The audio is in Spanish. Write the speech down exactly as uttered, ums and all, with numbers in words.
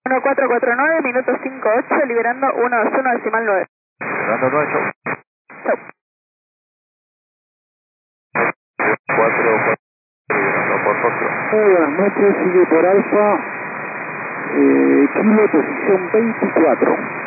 uno cuatro cuatro nueve, minuto cinco ocho, liberando uno dos uno decimal nueve. Liberando nueve, chau. Chau. cuatro, cuatro, liberando por Foxtrot. Muy buenas noches, sigue por Alfa, eh, kilo posición veinticuatro.